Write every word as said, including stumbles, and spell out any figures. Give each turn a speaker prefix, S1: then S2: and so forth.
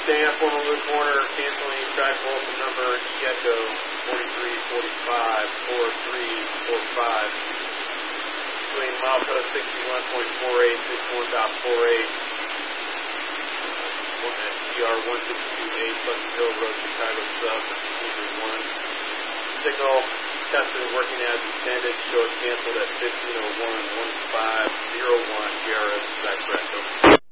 S1: Stand, former Luke Warner, canceling track bulletin number E Echo forty-three forty-five, four three four five. Between milepost sixty-one point four eight, sixty-one point four eight. T R one sixty-two A, Pleasant Hill Road, Chicago Sub, one. Signal tested working as intended. Show it canceled at fifteen oh one, one five oh one, G R S back correct.